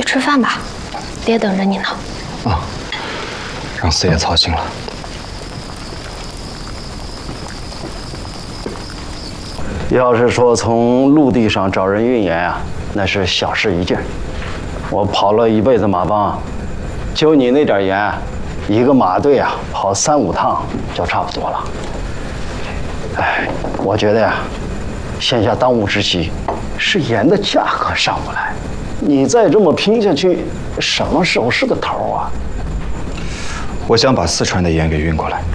去吃饭吧，爹等着你呢。 啊，让四爷操心了。 要是说从陆地上找人运盐啊，那是小事一件。我跑了一辈子马帮，就你那点盐，一个马队啊跑3、5趟就差不多了。哎，我觉得呀，现下当务之急是盐的价格上不来。你再这么拼下去，什么时候是个头啊？ 我想把四川的盐给运过来。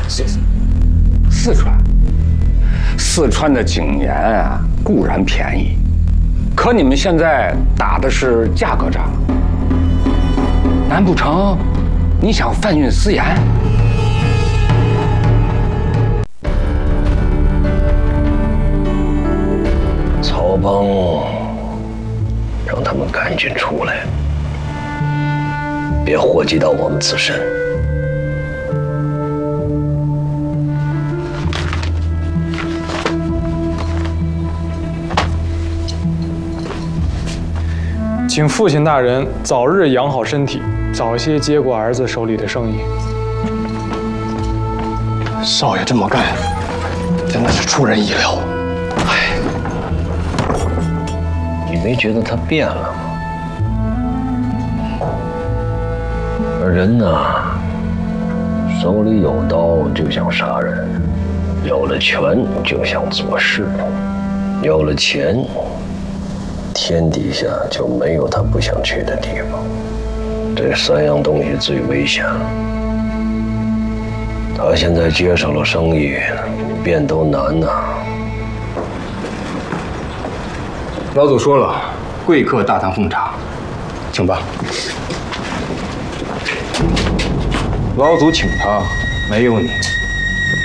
四川的井盐啊，固然便宜，可你们现在打的是价格战，难不成你想贩运私盐？ 曹帮，让他们赶紧出来，别祸及到我们自身。 请父亲大人早日养好身体，早些接过儿子手里的生意。 少爷这么干，真的是出人意料。 唉，你没觉得他变了吗？而人呢，手里有刀就想杀人，有了权就想做事，有了钱。天底下就没有他不想去的地方，这3样东西最危险了。他现在接手了生意，变都难呐。 老祖说了，贵客大堂奉茶，请吧。 老祖请他，没有你，